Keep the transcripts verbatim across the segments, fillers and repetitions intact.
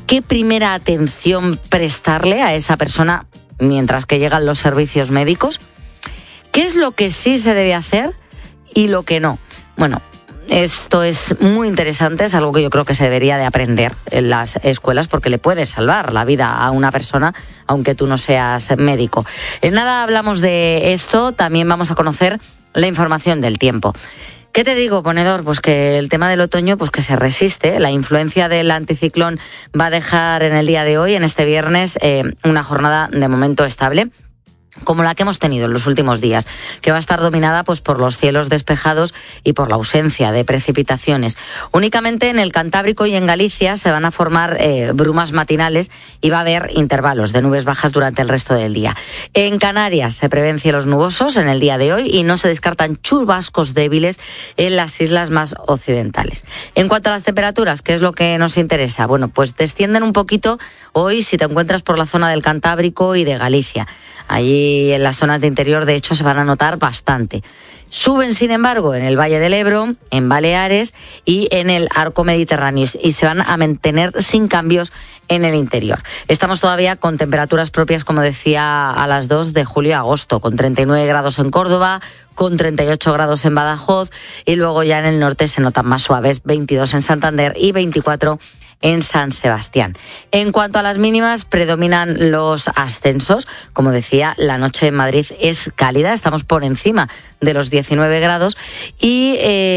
qué primera atención prestarle a esa persona mientras que llegan los servicios médicos, qué es lo que sí se debe hacer y lo que no. Bueno, esto es muy interesante, es algo que yo creo que se debería de aprender en las escuelas porque le puedes salvar la vida a una persona aunque tú no seas médico. En nada hablamos de esto, también vamos a conocer la información del tiempo. ¿Qué te digo, ponedor? Pues que el tema del otoño, pues que se resiste. La influencia del anticiclón va a dejar en el día de hoy, en este viernes, eh, una jornada de momento estable, como la que hemos tenido en los últimos días, que va a estar dominada pues por los cielos despejados y por la ausencia de precipitaciones. Únicamente en el Cantábrico y en Galicia se van a formar eh, brumas matinales y va a haber intervalos de nubes bajas durante el resto del día. En Canarias se prevén cielos nubosos en el día de hoy y no se descartan chubascos débiles en las islas más occidentales. En cuanto a las temperaturas, ¿qué es lo que nos interesa? Bueno, pues descienden un poquito hoy si te encuentras por la zona del Cantábrico y de Galicia. Allí en las zonas de interior, de hecho, se van a notar bastante. Suben, sin embargo, en el Valle del Ebro, en Baleares y en el arco mediterráneo y se van a mantener sin cambios en el interior. Estamos todavía con temperaturas propias, como decía, a las dos de julio a agosto, con treinta y nueve grados en Córdoba, con treinta y ocho grados en Badajoz y luego ya en el norte se notan más suaves, veintidós en Santander y veinticuatro en San Sebastián. En cuanto a las mínimas, predominan los ascensos. Como decía, la noche en Madrid es cálida, estamos por encima de los diecinueve grados y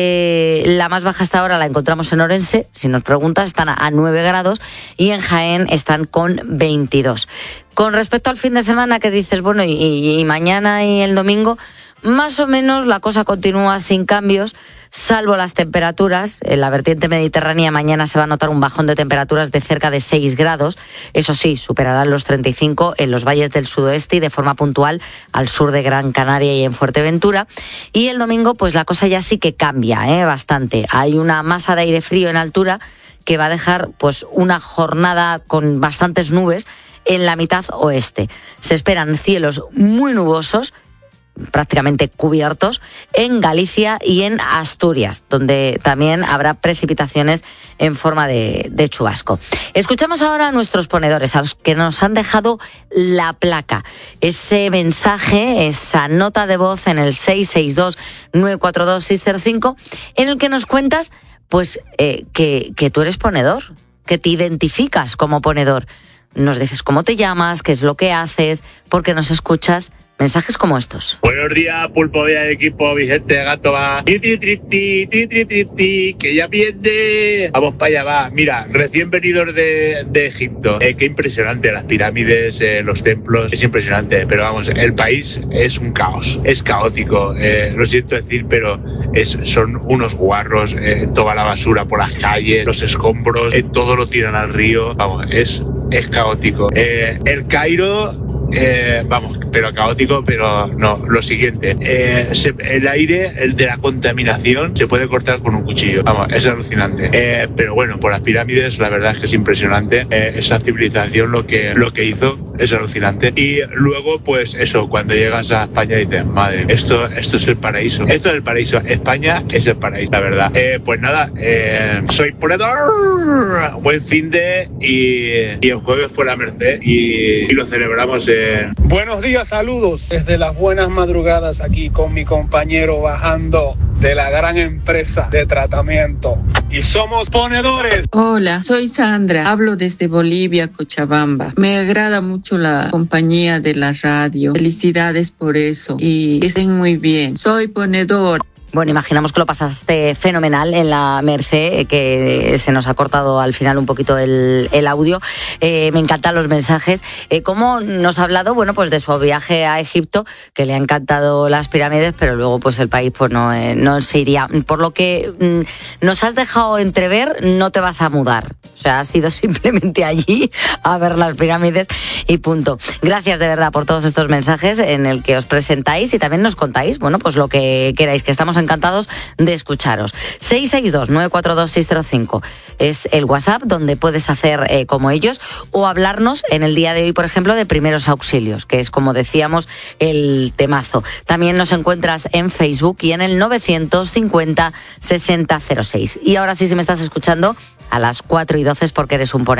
eh, la más baja hasta ahora la encontramos en Orense, si nos preguntas, están a nueve grados y en Jaén están con veintidós. Con respecto al fin de semana, que dices, bueno, y, y, y mañana y el domingo, más o menos la cosa continúa sin cambios, salvo las temperaturas. En la vertiente mediterránea mañana se va a notar un bajón de temperaturas de cerca de seis grados. Eso sí, superarán los treinta y cinco en los valles del sudoeste y de forma puntual al sur de Gran Canaria y en Fuerteventura. Y el domingo, pues la cosa ya sí que cambia, ¿eh? bastante. Hay una masa de aire frío en altura que va a dejar pues una jornada con bastantes nubes en la mitad oeste. Se esperan cielos muy nubosos, prácticamente cubiertos, en Galicia y en Asturias, donde también habrá precipitaciones en forma de, de chubasco. Escuchamos ahora a nuestros ponedores, a los que nos han dejado la placa, ese mensaje, esa nota de voz en el seis seis dos, nueve cuatro dos, seis cero cinco, en el que nos cuentas pues eh, que, que tú eres ponedor, que te identificas como ponedor. Nos dices cómo te llamas, qué es lo que haces, por qué nos escuchas. Mensajes como estos. Buenos días, Pulpo de equipo, Vicente Gato va. Tri, tri, tri, tri, tri, tri, tri, tri, que ya viene. Vamos para allá, va. Mira, recién venidos de, de Egipto. Eh, qué impresionante, las pirámides, eh, los templos, es impresionante. Pero vamos, el país es un caos, es caótico. Eh, lo siento decir, pero es, son unos guarros, eh, toda la basura por las calles, los escombros, eh, todo lo tiran al río. Vamos, es, es caótico. Eh, el Cairo... Eh, vamos, pero caótico, pero no, lo siguiente, eh, se, el aire, el de la contaminación, se puede cortar con un cuchillo, vamos, es alucinante, eh, pero bueno, por las pirámides, la verdad es que es impresionante, eh, esa civilización lo que, lo que hizo es alucinante, y luego, pues eso, cuando llegas a España dices, madre, esto, esto es el paraíso, esto es el paraíso, España es el paraíso, la verdad, eh, pues nada, eh, soy ponedor, buen fin de, y, y el jueves fue la Merced, y, y lo celebramos en Buenos días, saludos desde las buenas madrugadas aquí con mi compañero bajando de la gran empresa de tratamiento y somos ponedores. Hola, soy Sandra, hablo desde Bolivia, Cochabamba. Me agrada mucho la compañía de la radio. Felicidades por eso y que estén muy bien. Soy ponedor. Bueno, imaginamos que lo pasaste fenomenal en la Merced, que se nos ha cortado al final un poquito el, el audio. Eh, me encantan los mensajes. Eh, ¿Cómo nos ha hablado? Bueno, pues de su viaje a Egipto, que le ha encantado las pirámides, pero luego pues el país pues no, eh, no se iría. Por lo que mm, nos has dejado entrever, no te vas a mudar. O sea, has ido simplemente allí a ver las pirámides y punto. Gracias de verdad por todos estos mensajes en el que os presentáis y también nos contáis, bueno, pues lo que queráis, que estamos encantados de escucharos. seis seis dos, nueve cuatro dos, seis cero cinco es el WhatsApp donde puedes hacer eh, como ellos o hablarnos en el día de hoy, por ejemplo, de primeros auxilios, que es, como decíamos, el temazo. También nos encuentras en Facebook y en el novecientos cincuenta, sesenta cero seis. Y ahora sí, si me estás escuchando a las cuatro y doce es porque eres un ponedor.